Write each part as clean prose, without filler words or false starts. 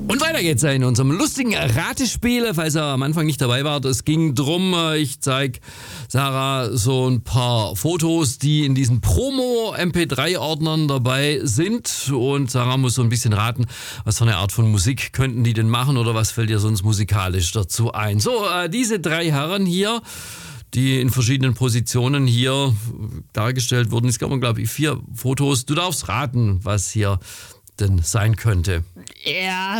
Und weiter geht's in unserem lustigen Ratespiel, falls ihr am Anfang nicht dabei wart. Es ging drum, ich zeige Sarah so ein paar Fotos, die in diesen Promo-MP3-Ordnern dabei sind. Und Sarah muss so ein bisschen raten, was für eine Art von Musik könnten die denn machen oder was fällt ihr sonst musikalisch dazu ein. So, diese drei Herren hier, die in verschiedenen Positionen hier dargestellt wurden. Es gab, glaube ich, 4 Fotos. Du darfst raten, was hier denn sein könnte. Ja,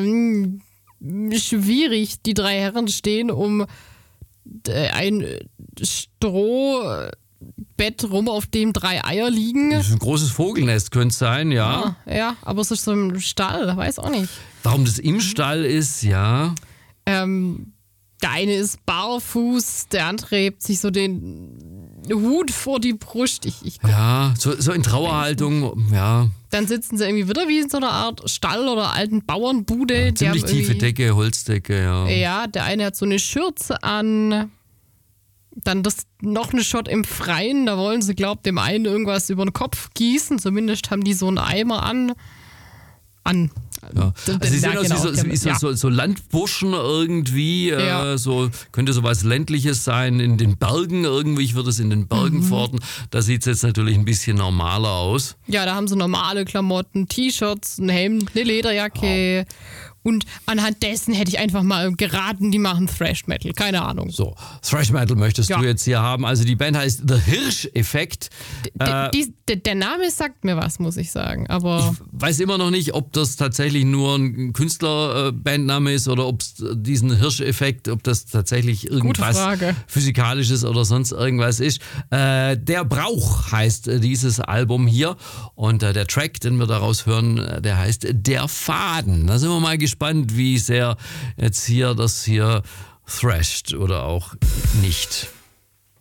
schwierig. Die drei Herren stehen um ein Strohbett rum, auf dem 3 Eier liegen. Das ist ein großes Vogelnest, könnte es sein, ja. Ja, aber es ist so im Stall, weiß auch nicht. Warum das im Stall ist, ja. Der eine ist barfuß, der andere hebt sich so den Hut vor die Brust. Ja, so in Trauerhaltung, ja. Dann sitzen sie irgendwie wieder wie in so einer Art Stall oder alten Bauernbude. Ja, ziemlich tiefe Decke, Holzdecke, ja. Ja, der eine hat so eine Schürze an. Dann noch eine Shot im Freien. Da wollen sie, glaubt, dem einen irgendwas über den Kopf gießen. Zumindest haben die so einen Eimer an. Ja. Also sie sehen aus wie so Landburschen irgendwie, so könnte sowas Ländliches sein, in den Bergen irgendwie, ich würde es in den Bergen verorten. Da sieht es jetzt natürlich ein bisschen normaler aus. Ja, da haben sie normale Klamotten, T-Shirts, ein Hemd, eine Lederjacke. Und anhand dessen hätte ich einfach mal geraten, die machen Thrash Metal. Keine Ahnung. So, Thrash Metal möchtest du jetzt hier haben. Also die Band heißt The Hirsch-Effekt. Der Name sagt mir was, muss ich sagen. Aber ich weiß immer noch nicht, ob das tatsächlich nur ein Künstlerbandname ist oder ob es diesen Hirsch-Effekt, ob das tatsächlich irgendwas Physikalisches oder sonst irgendwas ist. Der Brauch heißt dieses Album hier. Und der Track, den wir daraus hören, der heißt Der Faden. Da sind wir mal gespannt, wie sehr jetzt hier das hier thrasht oder auch nicht.